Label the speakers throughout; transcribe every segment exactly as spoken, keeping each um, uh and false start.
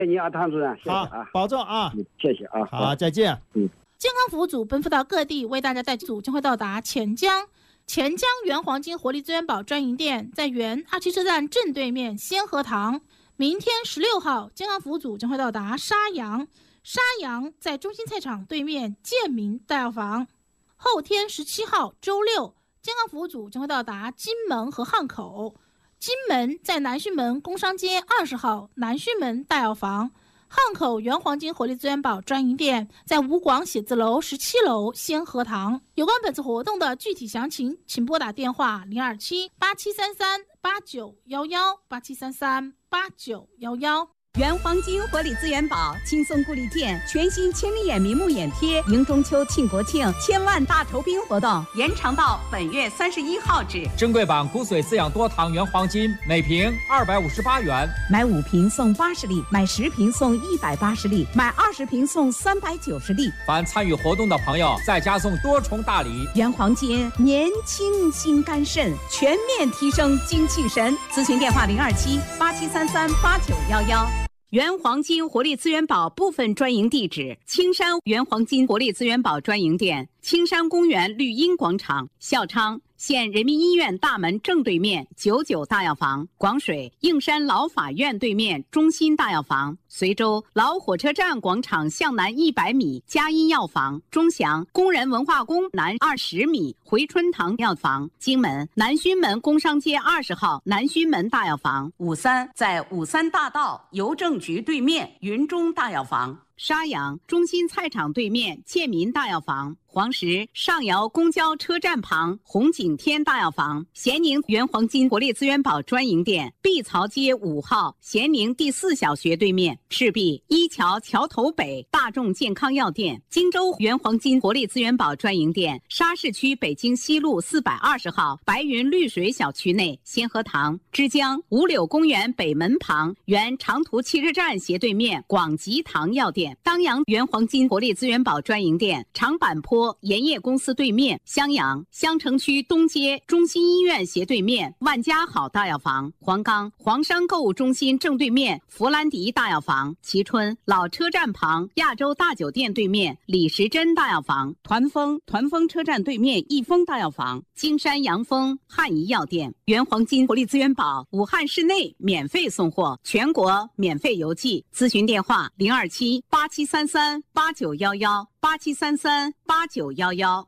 Speaker 1: 谢谢你啊，唐主任，谢谢啊，
Speaker 2: 好，保重啊，
Speaker 1: 嗯，谢谢啊，
Speaker 2: 好，再见。
Speaker 1: 嗯，
Speaker 3: 健康服务组奔赴到各地，为大家带组将会到达钱江。钱江原黄金活力资源宝专营店在原二期车站正对面先河堂。明天十六号，健康服务组将会到达沙洋，沙洋在中心菜场对面建民大药房。后天十七号周六，健康服务组将会到达金门和汉口。金门在南浔门工商街二十号南浔门大药房。汉口原黄金活力资源宝专营店在吴广写字楼十七楼先河堂。有关本次活动的具体详情，请拨打电话零二七八七三三八九幺幺八七三三八九幺幺。
Speaker 4: 原黄金活力资源宝轻松固力片全新千里眼明目眼贴，迎中秋庆国庆千万大酬宾活动延长到本月三十一号止。
Speaker 5: 珍贵版骨髓饲养多糖原黄金每瓶二百五十八元，
Speaker 4: 买五瓶送八十粒，买十瓶送一百八十粒，买二十瓶送三百九十粒。
Speaker 5: 凡参与活动的朋友再加送多重大礼。
Speaker 4: 原黄金年轻心肝肾，全面提升精气神。咨询电话零二七八七三三八九幺幺。原黄金活力资源宝部分专营地址：青山原黄金活力资源宝专营店，青山公园绿荫广场，孝昌县人民医院大门正对面九九大药房，广水应山老法院对面中心大药房，随州老火车站广场向南一百米嘉一药房，钟祥工人文化宫南二十米回春堂药房，荆门南浔门工商街二十号南浔门大药房，五三在五三大道邮政局对面云中大药房，沙洋中心菜场对面建民大药房，黄石上窑公交车站旁红景天大药房，咸宁原黄金活力资源宝专营店碧槽街五号咸宁第四小学对面，赤壁一桥桥头北大众健康药店，荆州原黄金活力资源宝专营店沙市区北京西路四百二十号白云绿水小区内先河堂，枝江五柳公园北门旁原长途汽车站斜对面广吉堂药店，当阳原黄金活力资源宝专营店长坂坡盐业公司对面，襄阳襄城区东街中心医院斜对面万家好大药房，黄冈黄山购物中心正对面弗兰迪大药房，蕲春老车站旁亚洲大酒店对面李时珍大药房，团丰团丰车站对面益丰大药房，金山阳丰汉仪药店。原黄金活力资源宝武汉市内免费送货，全国免费邮寄。咨询电话零二七八七三三八九幺幺八七三三八九幺幺。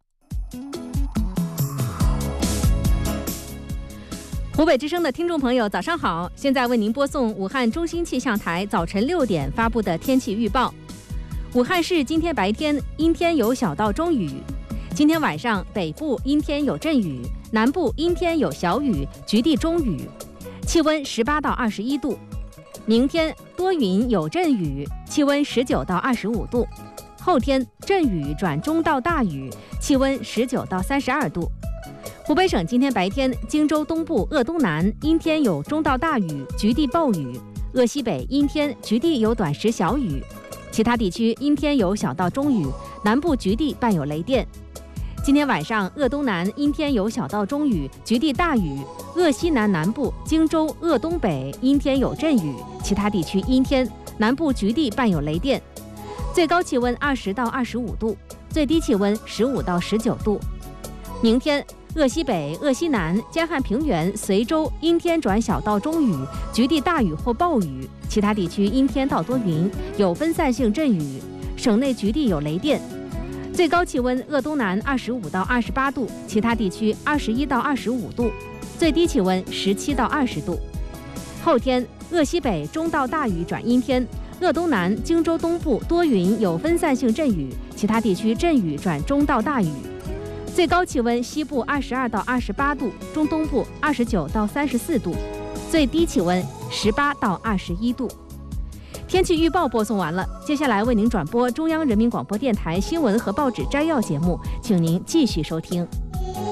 Speaker 6: 湖北之声的听众朋友早上好，现在为您播送武汉中心气象台早晨六点发布的天气预报。武汉市今天白天阴天有小到中雨，今天晚上北部阴天有阵雨，南部阴天有小雨，局地中雨，气温十八到二十一度。明天多云有阵雨，气温十九到二十五度。后天阵雨转中到大雨，气温十九到三十二度。湖北省今天白天荆州东部鄂东南阴天有中到大雨，局地暴雨，鄂西北阴天，局地有短时小雨，其他地区阴天有小到中雨，南部局地伴有雷电。今天晚上鄂东南阴天有小到中雨，局地大雨，鄂西南南部荆州鄂东北阴天有阵雨，其他地区阴天，南部局地伴有雷电。最高气温二十到二十五度，最低气温十五到十九度。明天鄂西北、鄂西南、江汉平原、随州阴天转小到中雨，局地大雨或暴雨，其他地区阴天到多云，有分散性阵雨，省内局地有雷电。最高气温鄂东南二十五到二十八度，其他地区二十一到二十五度，最低气温十七到二十度。后天鄂西北中到大雨转阴天，鄂东南、荆州东部多云有分散性阵雨，其他地区阵雨转中到大雨。最高气温西部二十二到二十八度，中东部二十九到三十四度，最低气温十八到二十一度。天气预报播送完了，接下来为您转播中央人民广播电台新闻和报纸摘要节目，请您继续收听。